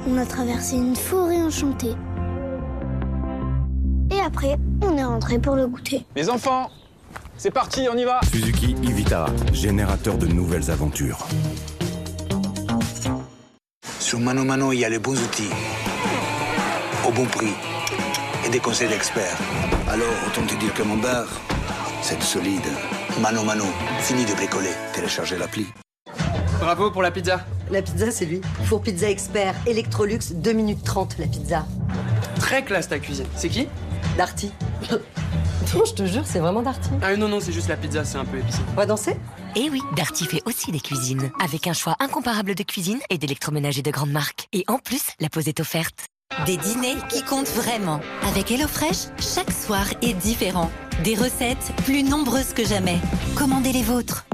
On a traversé une forêt enchantée. Et après, on est rentré pour le goûter. Les enfants, c'est parti, on y va. Suzuki e-Vitara, générateur de nouvelles aventures. Sur Mano Mano, il y a les bons outils, au bon prix et des conseils d'experts. Alors, autant te dire que mon bar, c'est solide. Mano Mano, fini de bricoler. Téléchargez l'appli. Bravo pour la pizza. La pizza, c'est lui. Four Pizza Expert, Electrolux, 2 minutes 30 la pizza. Très classe ta cuisine. C'est qui? Darty. Non, je te jure, c'est vraiment Darty. Ah non, c'est juste la pizza, c'est un peu épicé. On va danser? Et oui, Darty fait aussi des cuisines, avec un choix incomparable de cuisine et d'électroménager de grande marque. Et en plus, la pause est offerte. Des dîners qui comptent vraiment. Avec HelloFresh, chaque soir est différent. Des recettes plus nombreuses que jamais. Commandez les vôtres.